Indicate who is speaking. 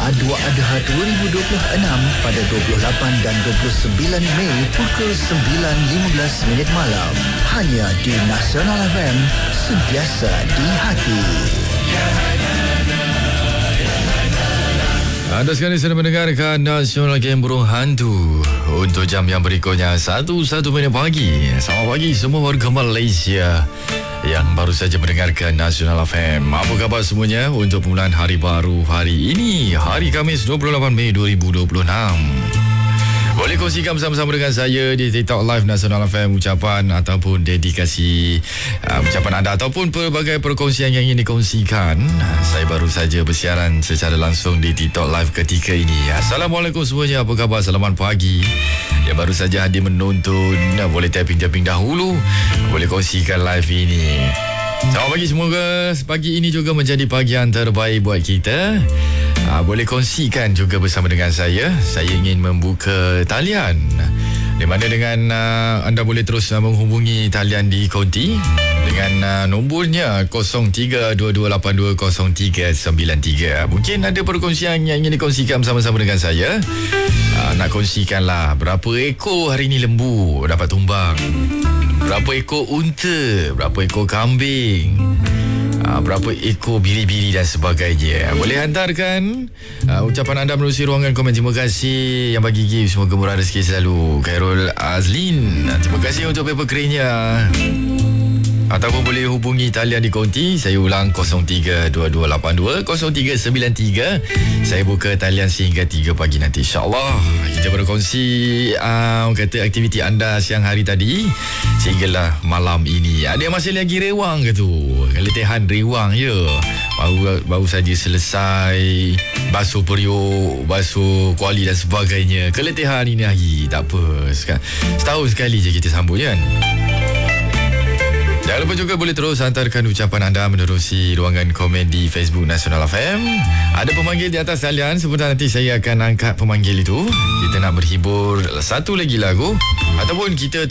Speaker 1: A2 2026 pada 28 dan 29 Mei pukul 9.15 malam. Hanya di Nasional FM, sentiasa di hati.
Speaker 2: Anda sekarang sedang mendengarkan Nasional Game Burung Hantu. Untuk jam yang berikutnya 1 minit pagi. Selamat pagi semua warga Malaysia yang baru saja mendengarkan Nasional FM. Apa khabar semuanya untuk permulaan hari baru hari ini, hari Khamis 28 Mei 2026. Boleh kongsikan bersama-sama dengan saya di TikTok Live Nasional FM ucapan ataupun dedikasi ucapan anda ataupun pelbagai perkongsian yang ingin dikongsikan. Saya baru saja bersiaran secara langsung di TikTok Live ketika ini. Assalamualaikum semuanya, apa khabar? Selamat pagi. Yang baru saja hadir menonton, boleh tapping dahulu, boleh kongsikan live ini. Selamat pagi, semoga pagi ini juga menjadi pagi yang terbaik buat kita. Boleh kongsikan juga bersama dengan saya. Saya ingin membuka talian, di mana dengan anda boleh terus menghubungi talian di konti dengan nombornya 0322820393. Mungkin ada perkongsian yang ingin dikongsikan bersama-sama dengan saya. Nak kongsikanlah berapa ekor hari ini lembu dapat tumbang, berapa ekor unta, berapa ekor kambing, berapa ekor biri-biri dan sebagainya. Boleh hantarkan ucapan anda melalui ruangan komen. Terima kasih yang bagi gift, semoga murah rezeki selalu. Khairul Azlin, terima kasih untuk paper crane-nya. Ataupun boleh hubungi talian di konti. Saya ulang 0322820393. Saya buka talian sehingga 3 pagi nanti, insyaAllah. Kita berkongsi kata aktiviti anda siang hari tadi sehinggalah malam ini. Ada yang masih lagi rewang ke tu? Letihan rewang je. Baru saja selesai basuh periuk, basuh kuali dan sebagainya. Keletihan ini lagi. Tak apa, setahun sekali je kita sambut kan. Jangan lupa juga boleh terus hantarkan ucapan anda menerusi ruangan komen di Facebook Nasional FM. Ada pemanggil di atas talian. Sebentar nanti saya akan angkat pemanggil itu. Kita nak berhibur satu lagi lagu ataupun kita